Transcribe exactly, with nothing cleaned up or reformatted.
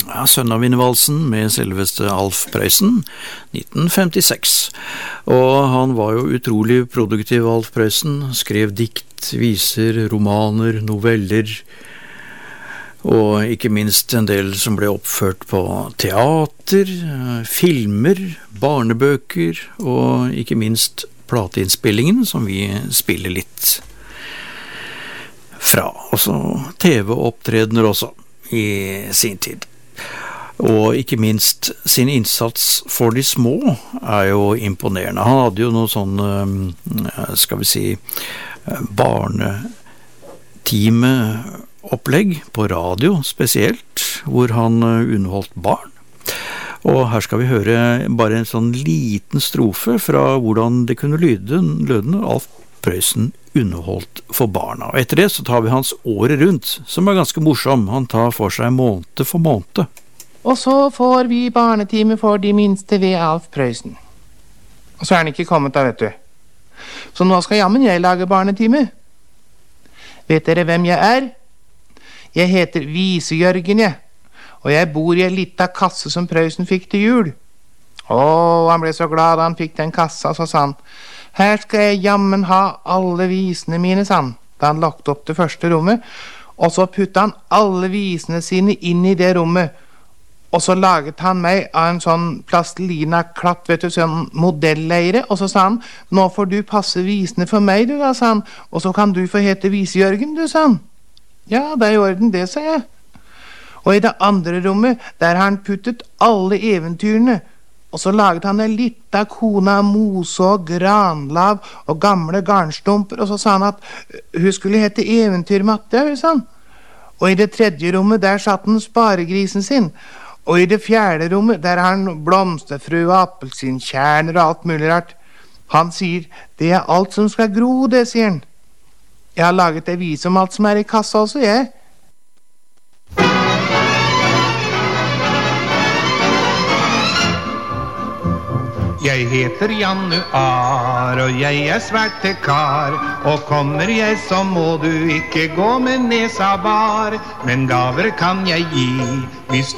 Ja, Sønnavinnevalsen med selveste Alf Prøysen, nitten femtiseks. Og han var jo utrolig produktiv, Alf Prøysen. Skrev dikt, viser, romaner, noveller, og ikke minst en del som ble oppført på teater, filmer, barnebøker, og ikke minst plateinnspillingen, som vi spiller litt fra. Og så T V-opptredener også, i sin tid. Og ikke minst sin innsats for de små er jo imponerende. Han hadde jo noe sånn, skal vi si, barnetimeopplegg på radio spesielt, hvor han underholdt barn. Og her skal vi høre bare en sånn liten strofe fra hvordan det kunne lyde, lyde når Alf Prøysen underholdt for barna. Og etter det så tar vi hans året rundt, som er ganske morsom. Han tar for seg måned for måned. Og så får vi barnetime for de minste ved Alf Prøysen. Og så er han ikke kommet da, vet du. Så nå skal jammen jeg lage barnetime. Vet dere hvem jeg er? Jeg heter Vise-Jørgen, jeg. Og jeg bor i en liten kasse som Prøysen fikk til jul. Åh, han ble så glad da han fikk den kassa, så sa han, her skal jeg jammen ha alle visene mine, sa han, da han lagt opp det første rommet. Og så puttet han alle visene sine inn i det rommet. Og så laget han meg av en sånn plastelina-klatt, vet du, sånn modelleire. Og så sa han, nå får du passe visene for meg, du da, sa han. Og så kan du få hete Vise-Jørgen, du, sa han. Ja, det er i orden det, sa jeg. Og i det andre rommet, der har han puttet alle eventyrene. Og så laget han en lita kone av mose og granlav og gamle garnstumper. Og så sa han at hun skulle hete Eventyrmatte, sa han. Og i det tredje rommet, der satt han sparegrisen sin. Og i det fjerde rommet, der har han blomsterfrø og appelsinkjerner og alt mulig rart. Han sier, det er alt som skal gro, det, sier han. Jeg har laget en vise om alt som er i kassa også, jeg. Jeg heter Januar, og jeg er svært til kar. Og kommer jeg, så må du ikke gå med nesa bar. Men gaver kan jeg gi, hvis